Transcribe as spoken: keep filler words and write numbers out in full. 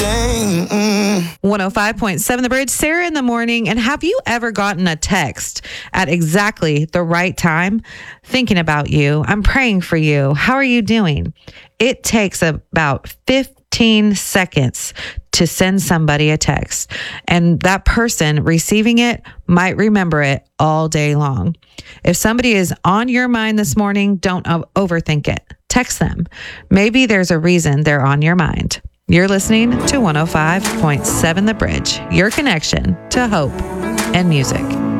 day. Mm. one oh five point seven The Bridge, Sarah in the morning. And have you ever gotten a text at exactly the right time? Thinking about you. I'm praying for you. How are you doing? It takes about fifteen seconds to send somebody a text, and that person receiving it might remember it all day long. If somebody is on your mind this morning, don't o- overthink it. Text them. Maybe there's a reason they're on your mind. You're listening to one oh five point seven The Bridge, your connection to hope and music.